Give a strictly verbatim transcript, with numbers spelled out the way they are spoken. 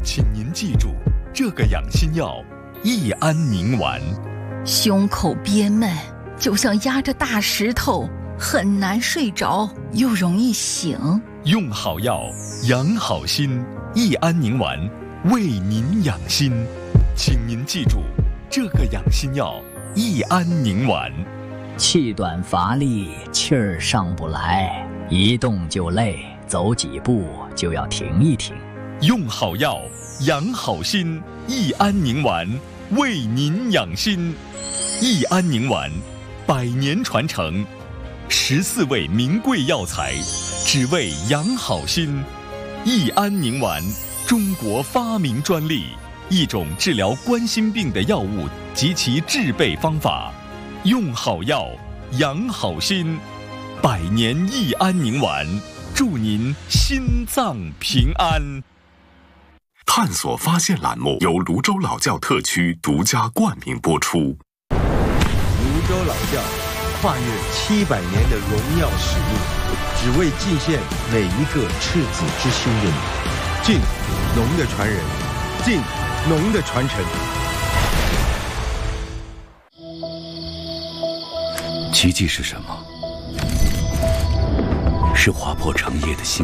请您记住这个养心药益安宁丸。 胸口憋闷，就像压着大石头，很难睡着，又容易醒。 用好药，养好心，益安宁丸为您养心。请您记住这个养心药益安宁丸。 气短乏力，气儿上不来，一动就累，走几步就要停一停。 用好药，养好心，益安宁丸为您养心。益安宁丸，百年传承，十四味名贵药材，只为养好心。益安宁丸，中国发明专利，一种治疗冠心病的药物及其制备方法。用好药，养好心，百年益安宁丸，祝您心脏平安。 探索发现栏目由泸州老窖特区独家冠名播出。 泸州老窖跨越七百年的荣耀使命，只为祭献每一个赤子之心的你。敬农的传人，敬农的传承。 奇迹是什么？是划破长夜的星